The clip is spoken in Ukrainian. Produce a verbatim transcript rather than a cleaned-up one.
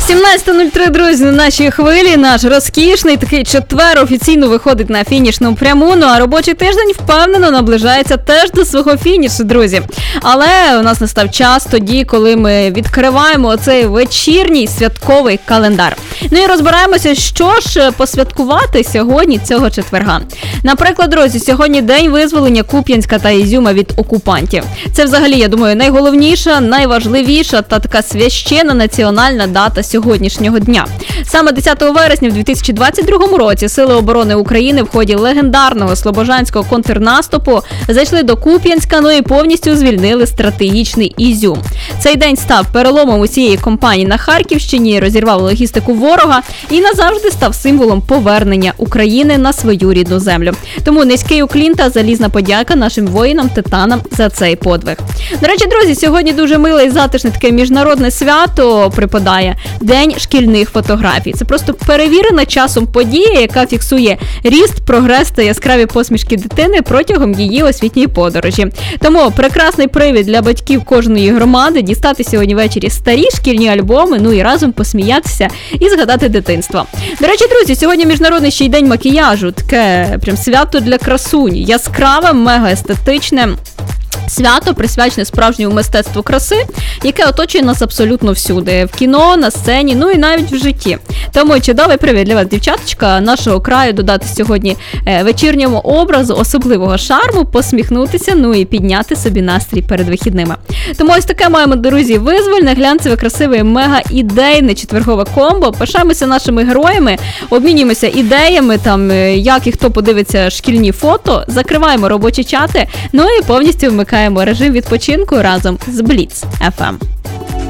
сімнадцята нуль три, друзі, на нашій хвилі. Наш розкішний такий четвер офіційно виходить на фінішну пряму. Ну а робочий тиждень впевнено наближається теж до свого фінішу, друзі. Але у нас настав час тоді, коли ми відкриваємо оцей вечірній святковий календар. Ну і розбираємося, що ж посвяткувати сьогодні цього четверга. Наприклад, друзі, сьогодні день визволення Куп'янська та Ізюма від окупантів. Це взагалі, я думаю, найголовніша, найважливіша та така священна національна дата сьогоднішнього дня. Саме десятого вересня в дві тисячі двадцять другому році Сили оборони України в ході легендарного слобожанського контрнаступу зайшли до Куп'янська, ну і повністю звільнили стратегічний Ізюм. Цей день став переломом усієї кампанії на Харківщині, розірвав логістику ворога і назавжди став символом повернення України на свою рідну землю. Тому низький уклін та залізна подяка нашим воїнам-титанам за цей подвиг. До речі, друзі, сьогодні дуже миле і затишне таке міжнародне свято припадає – День шкільних фотографій. Це просто перевірена часом подія, яка фіксує ріст, прогрес та яскраві посмішки дитини протягом її освітньої подорожі. Тому прекрасний привід для батьків кожної громади дістати сьогодні ввечері старі шкільні альбоми, ну і разом посміятися і згадати дитинство. До речі, друзі, сьогодні міжнародний ще й день макіяжу. Таке прям свято для красуні. Яскраве, мега естетичне. Свято присвячене справжньому мистецтву краси, яке оточує нас абсолютно всюди. В кіно, на сцені, ну і навіть в житті. Тому чудовий привід для вас, дівчаточка, нашого краю додати сьогодні вечірньому образу особливого шарму, посміхнутися, ну і підняти собі настрій перед вихідними. Тому ось таке маємо, друзі, визвольне, глянцеве, красиве, мега-ідейне четвергове комбо. Пишаємося нашими героями, обмінюємося ідеями, там, як і хто подивиться шкільні фото, закриваємо робочі чати, ну і повністю вмикаємо режим відпочинку разом з Бліц еф ем.